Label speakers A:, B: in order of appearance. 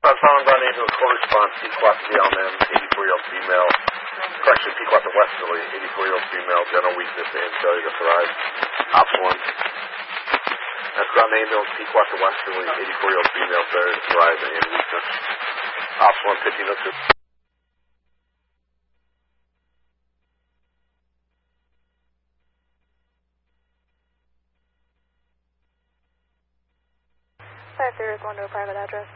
A: Southbound ambulance call response, Pequot DLM, 84-year-old female. Correction, Pequot to Westerly, 84-year-old female, general weakness and failure to thrive. Ops 1. That's ground ambulance, Pequot to Westerly, 84-year-old female, failure to thrive and weakness. Ops 1, 1502.
B: Fire Fear is 1 to a private address.